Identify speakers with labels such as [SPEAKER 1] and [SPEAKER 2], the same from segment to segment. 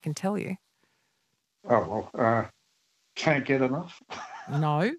[SPEAKER 1] can tell you.
[SPEAKER 2] Oh, well, can't get enough.
[SPEAKER 1] No,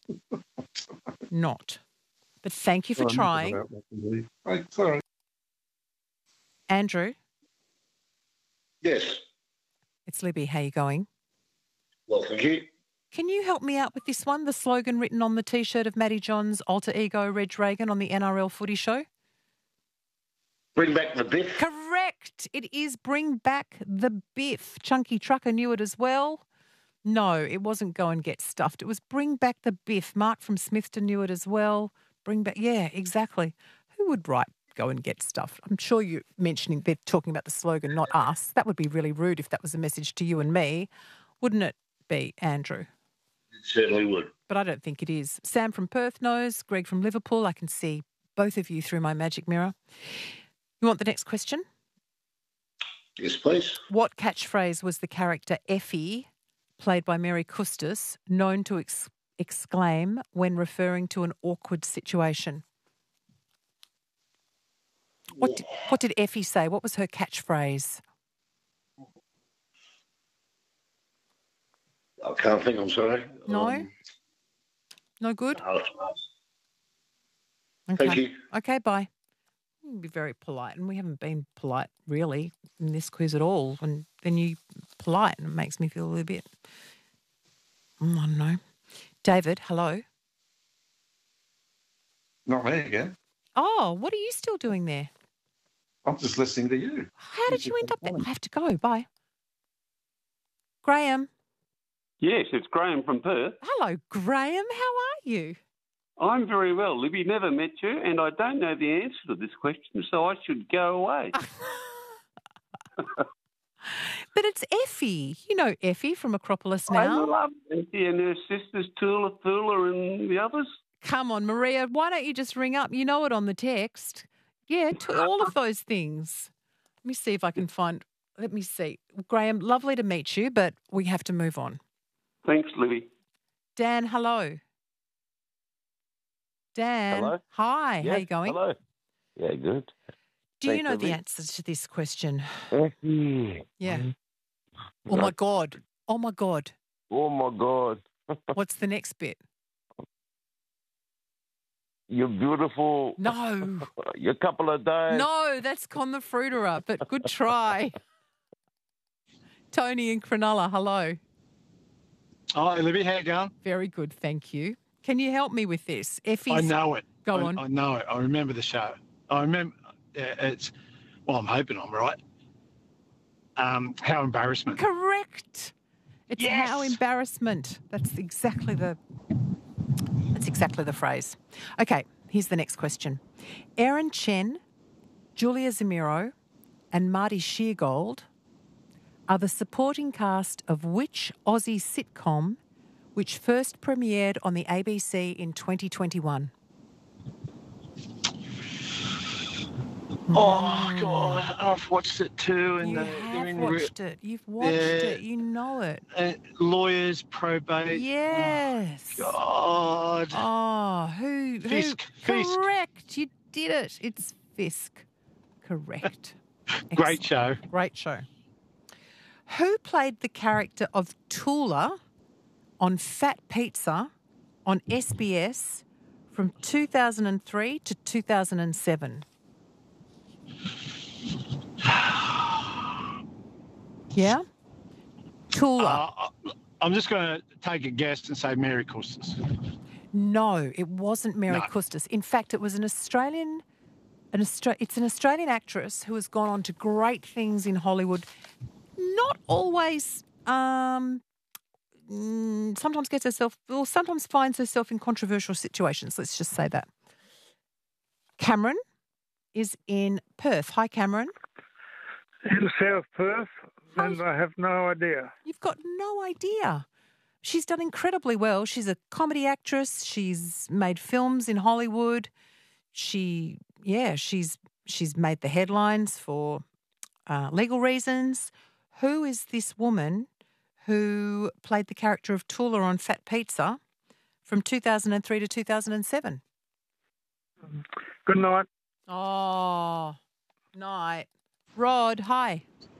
[SPEAKER 1] not. But thank you for trying.
[SPEAKER 2] Sorry.
[SPEAKER 1] Andrew?
[SPEAKER 3] Yes.
[SPEAKER 1] It's Libby. How you going?
[SPEAKER 3] Well, thank you.
[SPEAKER 1] Can you help me out with this one? The slogan written on the T-shirt of Matty John's alter ego, Reg Reagan, on the NRL footy show?
[SPEAKER 3] Bring back the biff.
[SPEAKER 1] Correct. It is bring back the biff. Chunky Trucker knew it as well. No, it wasn't go and get stuffed. It was bring back the biff. Mark from Smithton knew it as well. Bring back, yeah, exactly. Who would write go and get stuffed? I'm sure you're mentioning, they're talking about the slogan, not us. That would be really rude if that was a message to you and me, wouldn't it be, Andrew?
[SPEAKER 3] It certainly would.
[SPEAKER 1] But I don't think it is. Sam from Perth knows, Greg from Liverpool. I can see both of you through my magic mirror. You want the next question?
[SPEAKER 3] Yes, please.
[SPEAKER 1] What catchphrase was the character Effie, played by Mary Custis, known to exclaim when referring to an awkward situation? What did Effie say? What was her catchphrase?
[SPEAKER 3] I can't think, I'm sorry.
[SPEAKER 1] No? No good?
[SPEAKER 3] No.
[SPEAKER 1] Okay.
[SPEAKER 3] Thank you.
[SPEAKER 1] Okay, bye. Be very polite, and we haven't been polite really in this quiz at all. And then you polite, and it makes me feel a little bit, I don't know. David, hello.
[SPEAKER 2] Not me again.
[SPEAKER 1] Oh, what are you still doing there?
[SPEAKER 2] I'm just listening to you.
[SPEAKER 1] How did you end up there? I have to go. Bye. Graham.
[SPEAKER 4] Yes, it's Graham from Perth.
[SPEAKER 1] Hello, Graham. How are you?
[SPEAKER 4] I'm very well. Libby, never met you, and I don't know the answer to this question, so I should go away.
[SPEAKER 1] But it's Effie. You know Effie from Acropolis Now.
[SPEAKER 4] I love Effie and her sisters, Tula, Thula and the others.
[SPEAKER 1] Come on, Maria, why don't you just ring up? You know it on the text. Yeah, to all of those things. Let me see if I can find... Let me see. Graham, lovely to meet you, but we have to move on.
[SPEAKER 4] Thanks, Libby.
[SPEAKER 1] Dan, hello. Dan.
[SPEAKER 5] Hello.
[SPEAKER 1] Hi,
[SPEAKER 5] Yes,
[SPEAKER 1] how you going?
[SPEAKER 5] Hello. Yeah, good.
[SPEAKER 1] Do you
[SPEAKER 5] Thanks,
[SPEAKER 1] know the
[SPEAKER 5] Libby.
[SPEAKER 1] answer to this question?
[SPEAKER 5] Effie.
[SPEAKER 1] Yeah. Oh, my God. Oh, my God.
[SPEAKER 5] Oh, my God.
[SPEAKER 1] What's the next bit?
[SPEAKER 5] You're beautiful.
[SPEAKER 1] No.
[SPEAKER 5] You're a couple of days.
[SPEAKER 1] No, that's Con the Fruiterer, but good try. Tony in Cronulla, hello.
[SPEAKER 6] Hi, Libby. How you going?
[SPEAKER 1] Very good, thank you. Can you help me with this? Effie's...
[SPEAKER 6] I know it.
[SPEAKER 1] Go on.
[SPEAKER 6] I know it. I remember the show. I remember it's... Well, I'm hoping I'm right. How Embarrassment.
[SPEAKER 1] Correct. It's
[SPEAKER 6] Yes.
[SPEAKER 1] How Embarrassment. That's exactly the phrase. Okay, here's the next question. Erin Chen, Julia Zamiro and Marty Sheargold are the supporting cast of which Aussie sitcom which first premiered on the ABC in 2021?
[SPEAKER 6] Oh, God. I've watched it too. And
[SPEAKER 1] You have watched it. You've watched it. You know it.
[SPEAKER 6] Lawyers, probate.
[SPEAKER 1] Yes.
[SPEAKER 6] God.
[SPEAKER 1] Oh, who?
[SPEAKER 6] Fisk.
[SPEAKER 1] Correct. You did it. It's Fisk. Correct.
[SPEAKER 6] Great show.
[SPEAKER 1] Great show. Who played the character of Tula on Fat Pizza on SBS from 2003 to 2007? Yeah? Tula.
[SPEAKER 6] I'm just going to take a guess and say Mary Custis.
[SPEAKER 1] No, it wasn't Mary Custis. In fact, it was an Australian actress who has gone on to great things in Hollywood. Not always, sometimes sometimes finds herself in controversial situations. Let's just say that. Cameron is in Perth. Hi, Cameron.
[SPEAKER 7] In South Perth, and I have no idea.
[SPEAKER 1] You've got no idea. She's done incredibly well. She's a comedy actress. She's made films in Hollywood. She's made the headlines for legal reasons. Who is this woman who played the character of Tula on Fat Pizza from 2003 to 2007?
[SPEAKER 7] Good night.
[SPEAKER 1] Oh, night. Rod, hi.